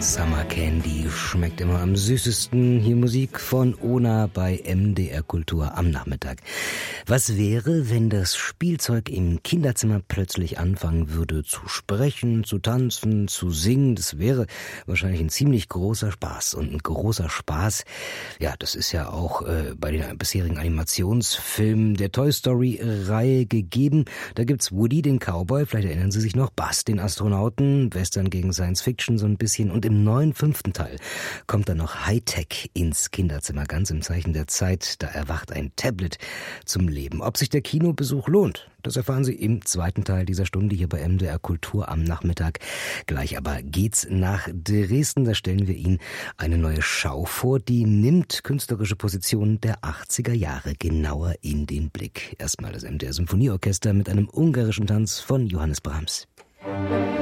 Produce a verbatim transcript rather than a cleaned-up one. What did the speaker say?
Summer Candy schmeckt immer am süßesten. Hier Musik von Ona bei M D R Kultur am Nachmittag. Was wäre, wenn das Spielzeug im Kinderzimmer plötzlich anfangen würde zu sprechen, zu tanzen, zu singen? Das wäre wahrscheinlich ein ziemlich großer Spaß. Und ein großer Spaß, ja, das ist ja auch äh, bei den bisherigen Animationsfilmen der Toy Story-Reihe gegeben. Da gibt's Woody, den Cowboy, vielleicht erinnern Sie sich noch, Buzz, den Astronauten, Western gegen Science Fiction so ein bisschen. Und im neuen fünften Teil kommt dann noch Hightech ins Kinderzimmer, ganz im Zeichen der Zeit. Da erwacht ein Tablet zum Leben. Ob sich der Kinobesuch lohnt, das erfahren Sie im zweiten Teil dieser Stunde hier bei M D R Kultur am Nachmittag. Gleich aber geht's nach Dresden. Da stellen wir Ihnen eine neue Schau vor, die nimmt künstlerische Positionen der achtziger Jahre genauer in den Blick. Erstmal das M D R Symphonieorchester mit einem ungarischen Tanz von Johannes Brahms.